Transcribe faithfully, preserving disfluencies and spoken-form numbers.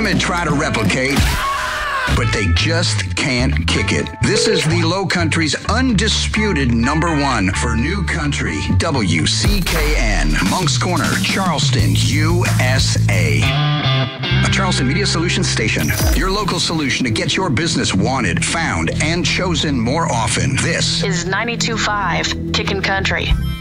timid try to replicate, but they just can't kick it. This is the Low Country's undisputed number one for New Country, W C K N, Moncks Corner, Charleston, U S A. A Charleston Media Solutions station, your local solution to get your business wanted, found, and chosen more often. This is ninety-two point five Kickin' Country.